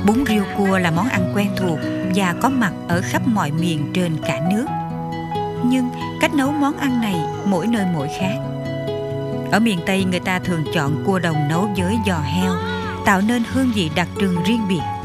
Bún riêu cua là món ăn quen thuộc và có mặt ở khắp mọi miền trên cả nước. Nhưng cách nấu món ăn này mỗi nơi mỗi khác. Ở miền Tây người ta thường chọn cua đồng nấu với giò heo, tạo nên hương vị đặc trưng riêng biệt.